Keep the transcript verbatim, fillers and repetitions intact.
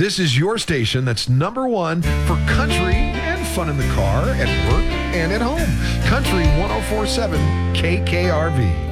This is your station that's number one for country and fun in the car, at work, and at home. Country one oh four point seven K K R V.